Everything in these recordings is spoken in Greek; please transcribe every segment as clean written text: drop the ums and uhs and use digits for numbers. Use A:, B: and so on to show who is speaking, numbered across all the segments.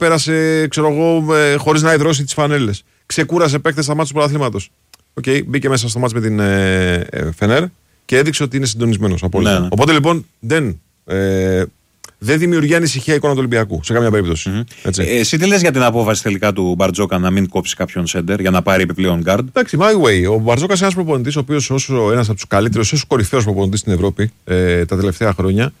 A: πέρασε, ξέρω εγώ, χωρίς να υδρώσει τις φανέλες. Ξεκούρασε παίκτες στα μάτια του πρωταθλήματος. Μπήκε μέσα στο μάτς με την Φενέρ και έδειξε ότι είναι συντονισμένος απόλυτα. Ναι. Οπότε λοιπόν δεν δημιουργεί ανησυχία η εικόνα του Ολυμπιακού σε καμία περίπτωση.
B: Εσύ τι λες για την απόφαση τελικά του Μπαρτζόκα να μην κόψει κάποιον σέντερ για να πάρει επιπλέον guard?
A: Εντάξει, my way. Ο Μπαρτζόκα είναι ένας προπονητής, ο οποίος όσο ένας από τους καλύτερους, όσο κορυφαίος προπονητής στην Ευρώπη τα τελευταία χρόνια,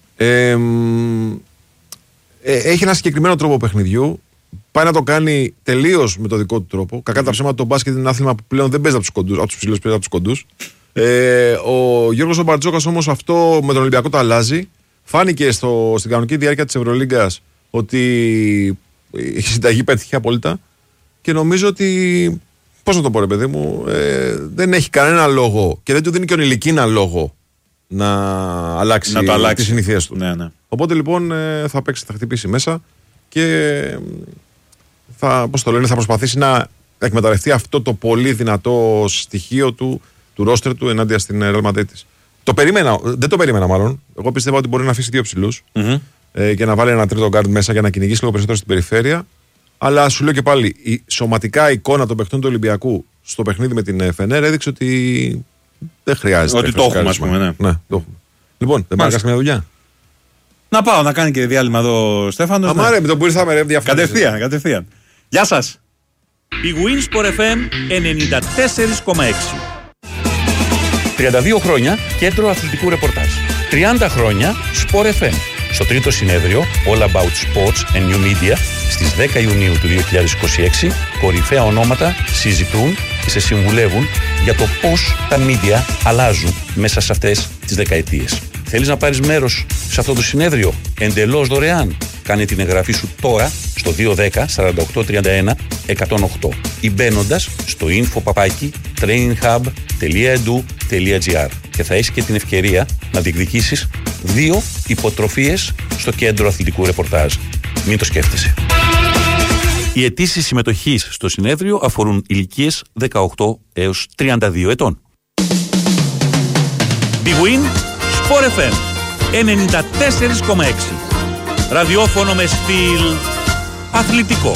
A: έχει ένα συγκεκριμένο τρόπο παιχνιδιού. Πάει να το κάνει τελείως με το δικό του τρόπο. Κακά τα ψέματα, το μπάσκετ είναι ένα άθλημα που πλέον δεν παίζει από τους ψηλούς, παίζει από τους κοντούς. Ο Γιώργος Μπαρτζόκας όμως αυτό με τον Ολυμπιακό το αλλάζει. Φάνηκε στην κανονική διάρκεια της Ευρωλίγκας ότι η συνταγή πέτυχε απόλυτα και νομίζω ότι, πώς να το πω ρε παιδί μου, δεν έχει κανένα λόγο και δεν του δίνει και ο Νιλικίνα λόγο να αλλάξει τις συνήθειες του.
B: Ναι.
A: Οπότε λοιπόν θα παίξει, θα χτυπήσει μέσα και θα προσπαθήσει να εκμεταλλευτεί αυτό το πολύ δυνατό στοιχείο του ρόστερ του ενάντια στην Real Madrid. Δεν το περίμενα μάλλον. Εγώ πιστεύω ότι μπορεί να αφήσει δύο ψηλούς και να βάλει ένα τρίτο guard μέσα για να κυνηγήσει λίγο περισσότερο στην περιφέρεια. Αλλά σου λέω και πάλι, η σωματικά εικόνα των παιχτών του Ολυμπιακού στο παιχνίδι με την Φενέρ έδειξε ότι δεν χρειάζεται.
B: Ότι το έχουμε, ας πούμε. Ναι,
A: το έχουμε. Λοιπόν, δεν πάει να κάνει μια δουλειά.
B: Να πάω να κάνει και διάλειμμα εδώ, Στέφανος.
A: Αμάρε, με το που ήρθαμε, ρε,
B: διαφορετικά. Κατευθείαν. Γεια σας.
C: Η Winsport FM 94,6.
D: 32 χρόνια κέντρο αθλητικού ρεπορτάζ. 30 χρόνια Sport FM. Στο τρίτο συνέδριο All About Sports and New Media στις 10 Ιουνίου του 2026 κορυφαία ονόματα συζητούν και σε συμβουλεύουν για το πώς τα media αλλάζουν μέσα σε αυτές τις δεκαετίες. Θέλεις να πάρεις μέρος σε αυτό το συνέδριο εντελώς δωρεάν? Κάνε την εγγραφή σου τώρα στο 210 4831 108 ή μπαίνοντας στο info@traininghub.edu.gr και θα έχεις και την ευκαιρία να διεκδικήσεις 2 υποτροφίες στο κέντρο αθλητικού ρεπορτάζ. Μην το σκέφτεσαι.
C: Οι αιτήσεις συμμετοχής στο συνέδριο αφορούν ηλικίες 18 έως 32 ετών. Big Win Sport FM 94,6. Ραδιόφωνο με στυλ αθλητικό.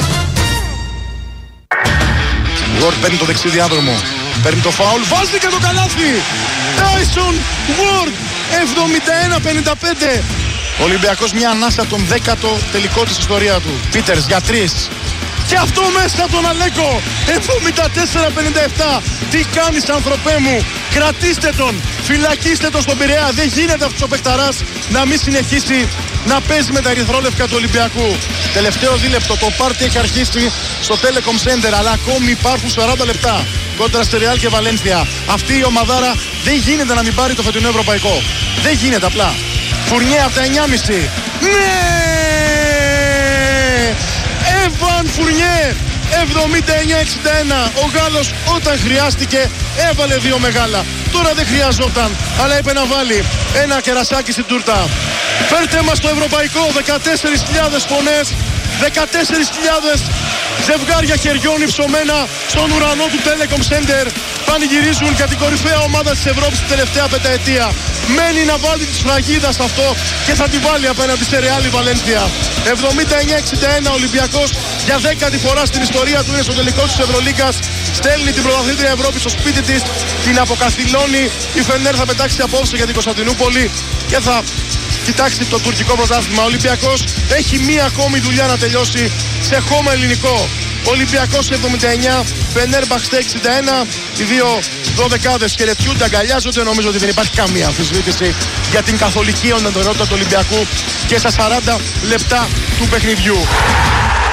E: Ward παίρνει το δεξί διάδρομο. Παίρνει το φάουλ. Βάζει και το καλάθι. Tyson Ward 71-55. Ολυμπιακός μια ανάσα τον 10ο τελικό της ιστορία του. Πίτερς για 3. Και αυτό μέσα τον Αλέκο. 74-57. Τι κάνεις άνθρωπέ μου? Κρατήστε τον. Φυλακίστε τον στον Πειραιά. Δεν γίνεται αυτός ο παικταράς να μην συνεχίσει να παίζει με τα ερυθρόλευκα του Ολυμπιακού. Τελευταίο δίλεπτο. Το πάρτι έχει αρχίσει στο Telecom Center. Αλλά ακόμη υπάρχουν 40 λεπτά κόντρα στη Real και Βαλένθια. Αυτή η ομαδάρα δεν γίνεται να μην πάρει το φετινό ευρωπαϊκό. Δεν γίνεται απλά. Φουρνιέ από τα 9,5. Ναι! Εβαν Φουρνιέ 79-61. Ο Γάλλος όταν χρειάστηκε έβαλε 2 μεγάλα. Τώρα δεν χρειαζόταν, αλλά είπε να βάλει ένα κερασάκι στην τούρτα. Φέρτε μας το ευρωπαϊκό. 14.000 φωνές, 14.000 ζευγάρια χεριών υψωμένα στον ουρανό του Telecom Center πανηγυρίζουν για την κορυφαία ομάδα της Ευρώπης την τελευταία πενταετία. Μένει να βάλει τη σφραγίδα σε αυτό και θα τη βάλει απέναντι σε Real Βαλένθια. 79-61 Ολυμπιακός για 10η φορά στην ιστορία του είναι στο τελικό της Ευρωλίγκας. Στέλνει την πρωταθλήτρια Ευρώπη στο σπίτι της, την αποκαθιλώνει. Η Φενέρ θα πετάξει απόψε για την Κωνσταντινούπολη και θα κοιτάξει το τουρκικό πρωτάθλημα. Ο Ολυμπιακός έχει μία ακόμη δουλειά να τελειώσει σε χώμα ελληνικό. Ολυμπιακός 79, Φενέρμπαχτσε 61. Οι δύο δωδεκάδες χαιρετιούνται, αγκαλιάζονται. Νομίζω ότι δεν υπάρχει καμία αμφισβήτηση για την καθολική οντοτηρότητα του Ολυμπιακού και στα 40 λεπτά του παιχνιδιού.